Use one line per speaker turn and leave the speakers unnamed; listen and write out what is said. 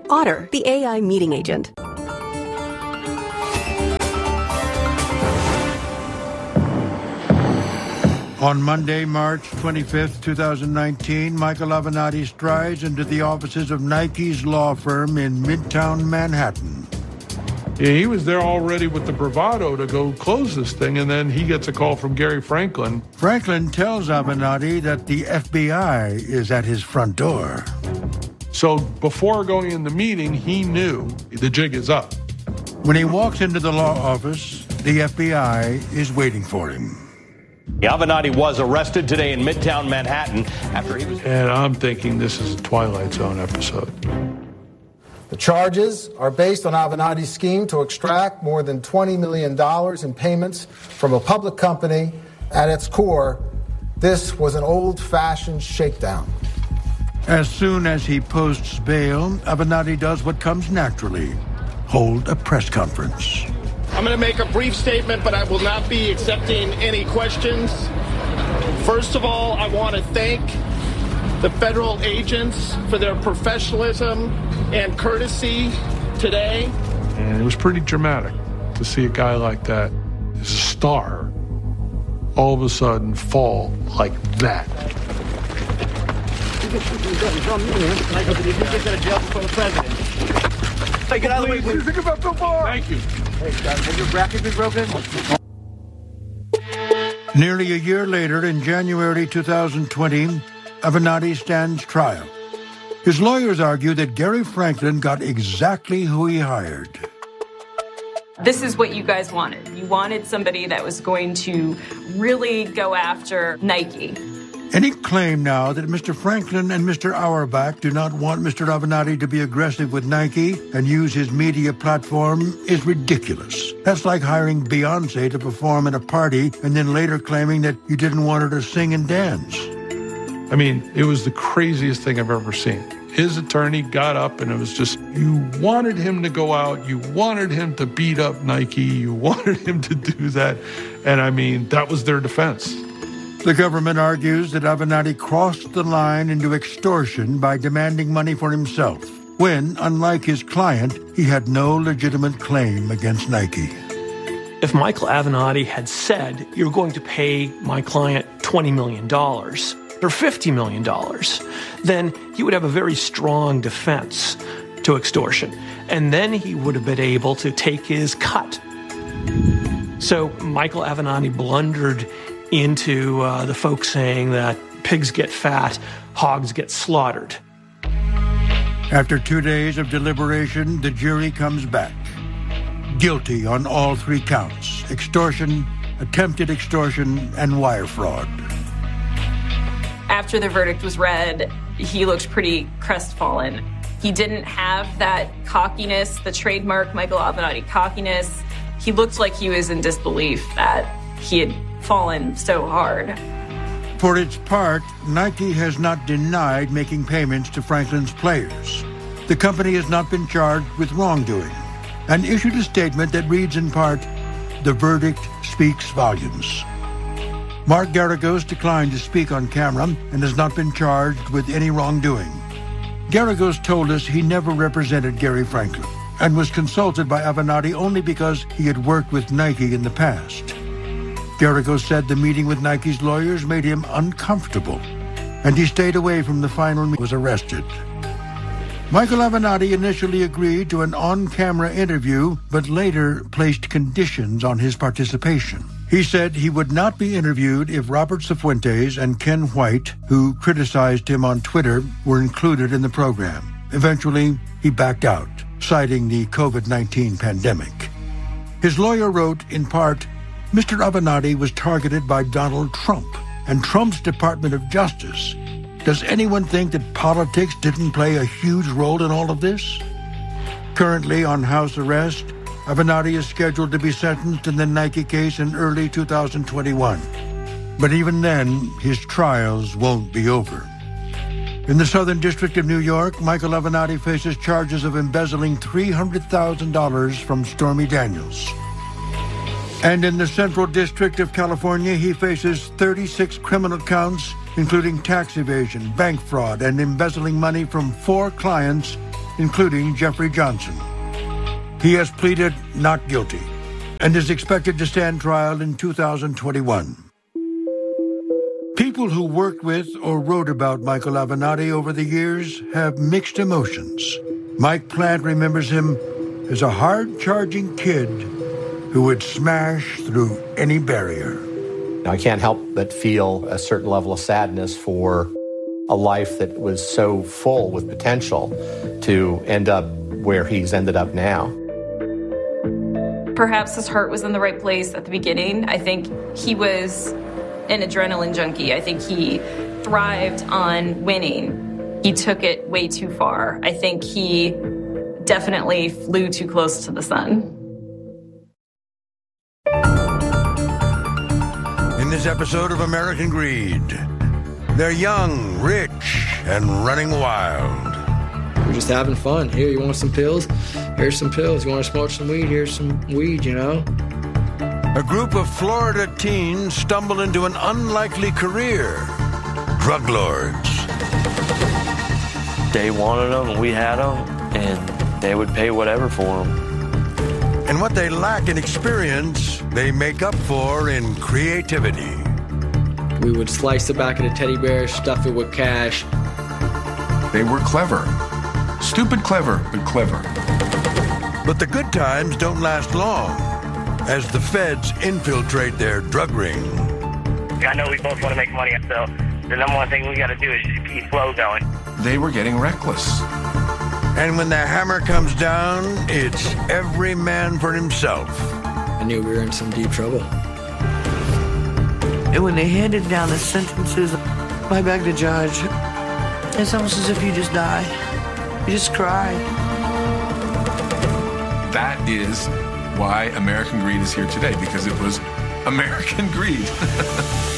Otter, the AI meeting agent.
On Monday, March 25th, 2019, Michael Avenatti strides into the offices of Nike's law firm in Midtown Manhattan.
Yeah, he was there already with the bravado to go close this thing, and then he gets a call from Gary Franklin.
Franklin tells Avenatti that the FBI is at his front door.
So before going in the meeting, he knew the jig is up.
When he walks into the law office, the FBI is waiting for him.
Avenatti was arrested today in Midtown Manhattan after he was...
And I'm thinking this is a Twilight Zone episode.
The charges are based on Avenatti's scheme to extract more than $20 million in payments from a public company. At its core, this was an old-fashioned shakedown.
As soon as he posts bail, Avenatti does what comes naturally, hold a press conference.
I'm going to make a brief statement, but I will not be accepting any questions. First of all, I want to thank the federal agents for their professionalism and courtesy today.
And it was pretty dramatic to see a guy like that, as a star, all of a sudden fall like that.
Hey, get out of the way, please.
Think about so far. Thank you.
Hey, has your bracket been broken?
Nearly a year later, in January 2020, Avenatti stands trial. His lawyers argue that Gary Franklin got exactly who he hired.
This is what you guys wanted. You wanted somebody that was going to really go after Nike.
Any claim now that Mr. Franklin and Mr. Auerbach do not want Mr. Avenatti to be aggressive with Nike and use his media platform is ridiculous. That's like hiring Beyoncé to perform at a party and then later claiming that you didn't want her to sing and dance.
I mean, it was the craziest thing I've ever seen. His attorney got up and it was just, you wanted him to go out, you wanted him to beat up Nike, you wanted him to do that. And I mean, that was their defense.
The government argues that Avenatti crossed the line into extortion by demanding money for himself, when, unlike his client, he had no legitimate claim against Nike.
If Michael Avenatti had said, you're going to pay my client $20 million or $50 million, then he would have a very strong defense to extortion. And then he would have been able to take his cut. So Michael Avenatti blundered into the folks saying that pigs get fat, hogs get slaughtered.
After 2 days of deliberation, the jury comes back. Guilty on all 3 counts: extortion, attempted extortion, and wire fraud.
After the verdict was read, he looked pretty crestfallen. He didn't have that cockiness, the trademark Michael Avenatti cockiness. He looked like he was in disbelief that he had fallen so hard.
For its part, Nike has not denied making payments to Franklin's players. The company has not been charged with wrongdoing and issued a statement that reads in part, "The verdict speaks volumes." Mark Garagos declined to speak on camera and has not been charged with any wrongdoing. Garagos told us he never represented Gary Franklin and was consulted by Avenatti only because he had worked with Nike in the past. Garagos said the meeting with Nike's lawyers made him uncomfortable, and he stayed away from the final meeting. Was arrested. Michael Avenatti initially agreed to an on-camera interview, but later placed conditions on his participation. He said he would not be interviewed if Robert Cifuentes and Ken White, who criticized him on Twitter, were included in the program. Eventually, he backed out, citing the COVID-19 pandemic. His lawyer wrote, in part, Mr. Avenatti was targeted by Donald Trump and Trump's Department of Justice. Does anyone think that politics didn't play a huge role in all of this? Currently on house arrest, Avenatti is scheduled to be sentenced in the Nike case in early 2021. But even then, his trials won't be over. In the Southern District of New York, Michael Avenatti faces charges of embezzling $300,000 from Stormy Daniels. And in the Central District of California, he faces 36 criminal counts, including tax evasion, bank fraud, and embezzling money from 4 clients including Jeffrey Johnson. He has pleaded not guilty and is expected to stand trial in 2021. People who worked with or wrote about Michael Avenatti over the years have mixed emotions. Mike Plant remembers him as a hard-charging kid who would smash through any barrier.
I can't help but feel a certain level of sadness for a life that was so full with potential to end up where he's ended up now.
Perhaps his heart was in the right place at the beginning. I think he was an adrenaline junkie. I think he thrived on winning. He took it way too far. I think he definitely flew too close to the sun.
In this episode of American Greed, they're young, rich, and running wild.
We're just having fun. Here, you want some pills? Here's some pills. You want to smoke some weed? Here's some weed, you know?
A group of Florida teens stumble into an unlikely career. Drug lords.
They wanted them, and we had them, and they would pay whatever for them.
And what they lack in experience, they make up for in creativity.
We would slice the back of the teddy bear, stuff it with cash.
They were clever. Stupid clever, but clever.
But the good times don't last long as the feds infiltrate their drug ring.
I know we both want to make money, so the number one thing we got to do is just keep flow going.
They were getting reckless.
And when the hammer comes down, it's every man for himself.
I knew we were in some deep trouble.
And when they handed down the sentences, I begged the judge, it's almost as if you just die. You just cry.
That is why American Greed is here today, because it was American Greed.